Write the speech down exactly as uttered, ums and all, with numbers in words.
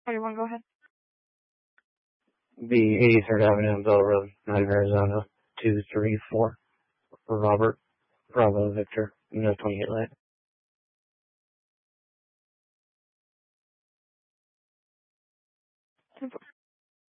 Oh, you want to go ahead? The eighty-third Avenue and Bell Road, Night Arizona, two three four. For Robert, Bravo, Victor, no twenty-eight light.